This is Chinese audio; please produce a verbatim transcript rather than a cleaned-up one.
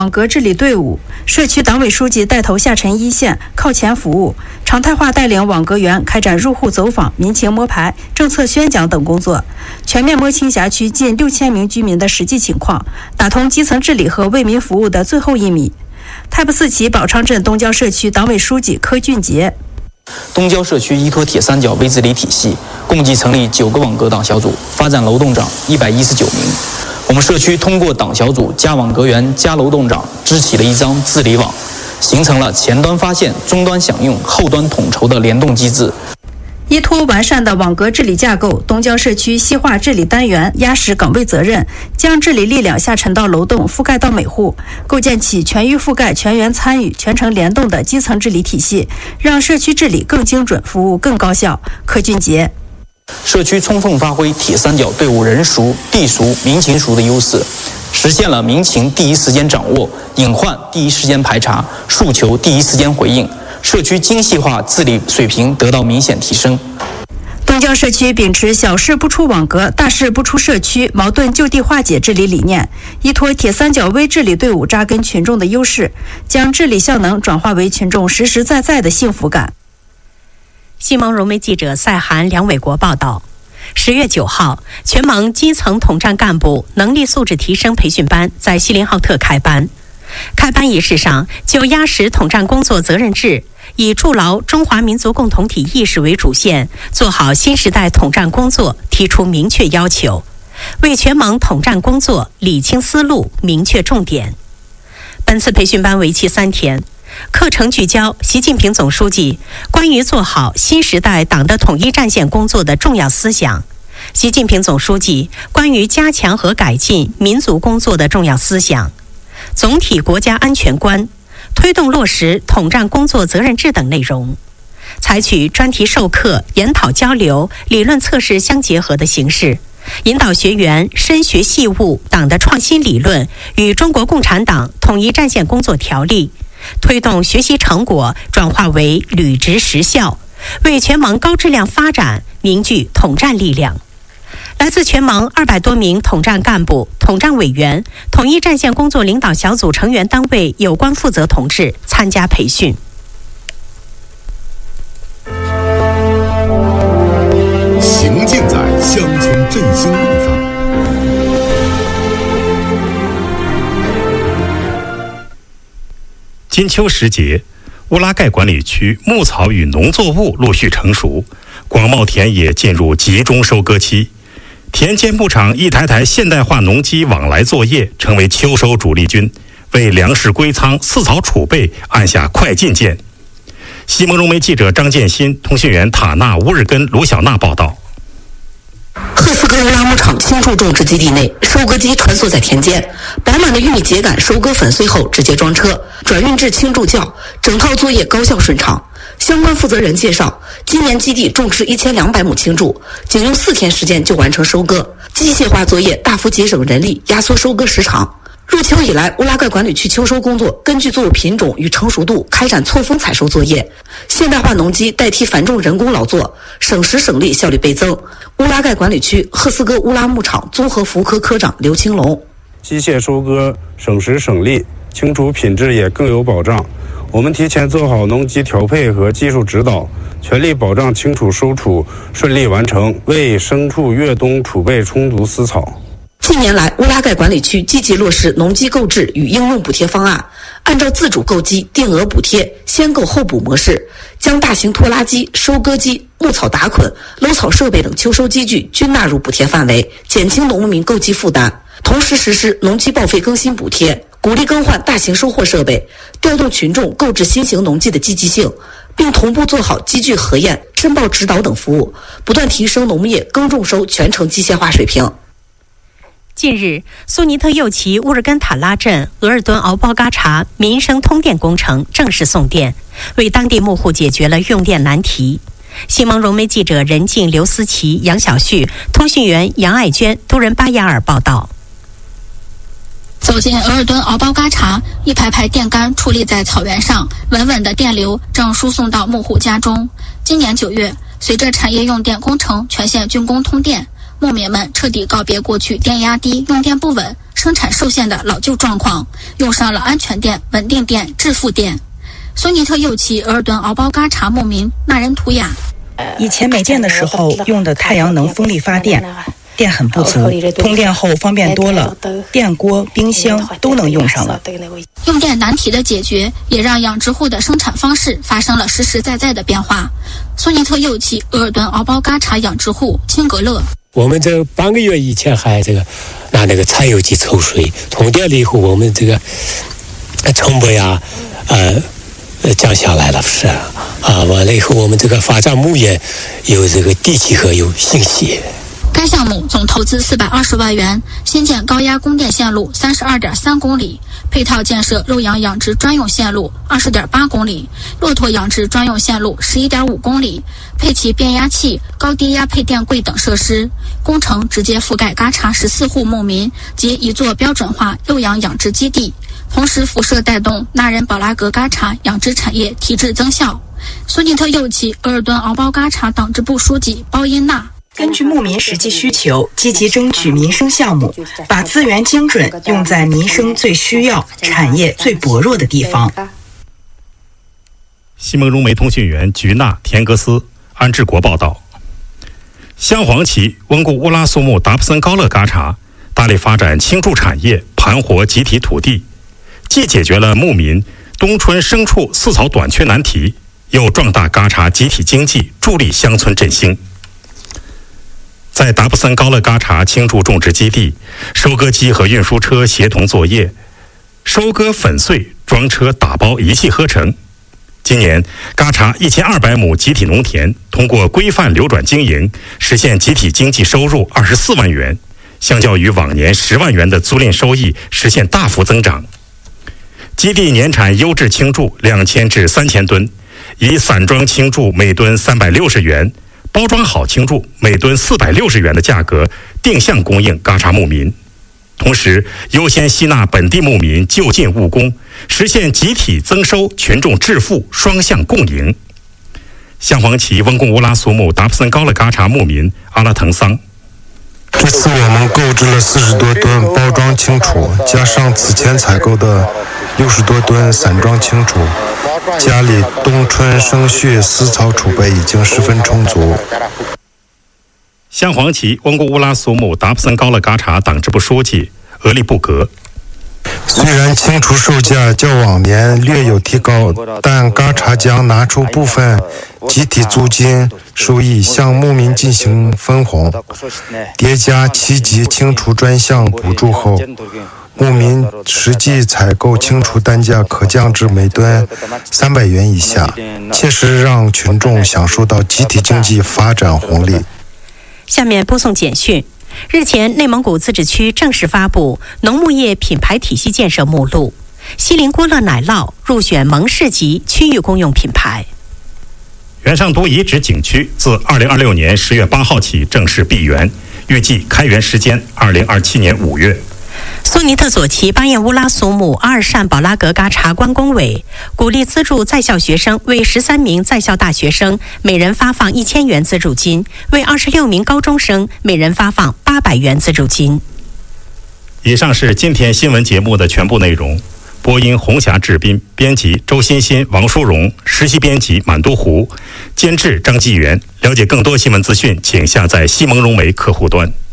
网格治理队伍，社区党委书记带头下沉一线，靠前服务，常态化带领网格员开展入户走访、民情摸排、政策宣讲等工作，全面摸清辖区近六千名居民的实际情况，打通基层治理和为民服务的最后一米。太仆寺旗宝昌镇东郊社区党委书记柯俊杰。 东郊社区依托铁三角微治理体系，共计成立九个网格党小组，发展楼栋长一百一十九名。我们社区通过党小组加网格员加楼栋长，织起了一张治理网，形成了前端发现、终端响应、后端统筹的联动机制。 依托完善的网格治理架构，东郊社区细化治理单元，压实岗位责任，将治理力量下沉到楼栋，覆盖到每户，构建起全域覆盖、全员参与、全程联动的基层治理体系，让社区治理更精准，服务更高效。柯俊杰。 社区充分发挥铁三角队伍人熟、地熟、民情熟的优势，实现了民情第一时间掌握、隐患第一时间排查、诉求第一时间回应，社区精细化治理水平得到明显提升。 东郊社区秉持小事不出网格、大事不出社区、矛盾就地化解治理理念，依托铁三角微治理队伍扎根群众的优势，将治理效能转化为群众实实在在的幸福感。 新盟融媒记者赛涵、梁伟国报道，十月九号，全盟基层统战干部能力素质提升培训班在锡林浩特开班。开班仪式上，就压实统战工作责任制，以筑牢中华民族共同体意识为主线，做好新时代统战工作提出明确要求，为全盟统战工作理清思路、明确重点。本次培训班为期三天，课程聚焦习近平总书记关于做好新时代党的统一战线工作的重要思想，习近平总书记关于加强和改进民族工作的重要思想，总体国家安全观，推动落实统战工作责任制等内容，采取专题授课、研讨交流、理论测试相结合的形式，引导学员深学细悟党的创新理论与中国共产党统一战线工作条例，推动学习成果转化为履职实效，为全盟高质量发展凝聚统战力量。来自全盟二百多名统战干部、统战委员、统一战线工作领导小组成员单位有关负责同志参加培训。 行进在乡村振兴路上。 金秋时节，乌拉盖管理区牧草与农作物陆续成熟，广袤田野进入集中收割期。田间牧场一台台现代化农机往来作业，成为秋收主力军，为粮食归仓、饲草储备按下快进键。西蒙融媒记者张建新、通讯员塔纳、乌日根、卢小娜报道。 赫斯格乌拉牧场青树种植基地内，收割机穿梭在田间，饱满的玉米秸秆收割粉碎后直接装车，转运至青助窖，整套作业高效顺畅。相关负责人介绍，今年基地种植一千两百亩青助，仅用四天时间就完成收割，机械化作业大幅节省人力，压缩收割时长。入秋以来，乌拉盖管理区秋收工作根据作物品种与成熟度开展错峰采收作业，现代化农机代替繁重人工劳作，省时省力，效率倍增。乌拉盖管理区赫斯戈乌拉牧场综合服务科科长刘青龙： 机械收割省时省力，青储品质也更有保障。我们提前做好农机调配和技术指导，全力保障青储收储顺利完成，为牲畜越冬储备充足饲草。 近年来，乌拉盖管理区积极落实农机购置与应用补贴方案，按照自主购机、定额补贴、先购后补模式，将大型拖拉机、收割机、牧草打捆、搂草设备等秋收机具均纳入补贴范围，减轻农民购机负担。同时实施农机报废更新补贴，鼓励更换大型收获设备，调动群众购置新型农机的积极性，并同步做好机具核验、申报指导等服务，不断提升农业耕种收全程机械化水平。 近日，苏尼特右旗乌日根塔拉镇额尔敦敖包嘎查民生通电工程正式送电，为当地牧户解决了用电难题。西蒙融媒记者任静、刘思琪、杨小旭，通讯员杨爱娟，都人巴雅尔报道。 走进额尔敦敖包嘎查，一排排电杆矗立在草原上，稳稳的电流正输送到牧户家中。今年九月，随着产业用电工程全线竣工通电，牧民们彻底告别过去电压低、用电不稳、 生产受限的老旧状况，用上了安全电、稳定电、致富电。索尼特右旗额尔敦敖包嘎查牧民纳人图雅。 以前没电的时候用的太阳能风力发电，电很不足，通电后方便多了，电锅、冰箱都能用上了。 用电难题的解决，也让养殖户的生产方式发生了实实在在的变化。索尼特右旗额尔敦敖包嘎查养殖户青格勒。 我们这半个月以前还这个拿那个柴油机抽水，通电了以后，我们这个成本呀，呃。呃，降下来了，是啊，完了以后，我们这个发展牧业有这个地气和有信息。 该项目总投资四百二十万元，新建高压供电线路三十二点三公里，配套建设肉羊养殖专用线路二十点八公里，骆驼养殖专用线路十一点五公里，配齐变压器、高低压配电柜等设施。工程直接覆盖嘎查十四户牧民及一座标准化肉羊养殖基地。同时辐射带动纳人保拉格嘎查养殖产业提质增效。索尼特右旗额尔敦敖包嘎查党支部书记包因娜。 根据牧民实际需求，积极争取民生项目，把资源精准用在民生最需要、产业最薄弱的地方。 西蒙融媒通讯员菊娜、田格斯、安志国报道。镶黄旗温故乌拉苏木达普森高勒嘎查大力发展青畜产业，盘活集体土地，既解决了牧民冬春牲畜饲草短缺难题，又壮大嘎查集体经济，助力乡村振兴。在达布森高勒嘎查青畜种植基地，收割机和运输车协同作业，收割、粉碎、装车、打包一气呵成。今年，嘎查一千二百亩集体农田通过规范流转经营，实现集体经济收入二十四万元，相较于往年十万元的租赁收益实现大幅增长。基地年产优质青贮两千至三千吨，以散装青贮每吨三百六十元，包装好青贮每吨四百六十元的价格定向供应嘎查牧民，同时优先吸纳本地牧民就近务工，实现集体增收、群众致富双向共赢。镶黄旗温贡乌拉苏木达普森高勒嘎查牧民阿拉腾桑。 这次我们购置了四十多吨包装青贮，加上此前采购的六十多吨散装青贮，家里冬春生畜饲草储备已经十分充足。 镶黄旗温贡乌拉苏木达普森高勒嘎查党支部书记俄利布格。 虽然青贮售价较往年略有提高，但嘎查将拿出部分集体租金收益向牧民进行分红，叠加七级青贮专项补助后，牧民实际采购青贮单价可降至每吨三百元以下，切实让群众享受到集体经济发展红利。 下面播送简讯。日前，内蒙古自治区正式发布农牧业品牌体系建设目录，锡林郭勒奶酪入选盟市级区域公用品牌。 元上都遗址景区自二零二六年十月八号起正式闭园，预计开园时间二零二七年五月。 苏尼特左旗巴彦乌拉苏木阿尔善保拉格嘎查关工委鼓励资助在校学生为十三名在校大学生每人发放一千元资助金，为二十六名高中生每人发放八百元资助金。 以上是今天新闻节目的全部内容。播音红霞志斌，编辑周欣欣、王淑荣，实习编辑满都湖，监制张继元。了解更多新闻资讯，请下载西蒙融媒客户端。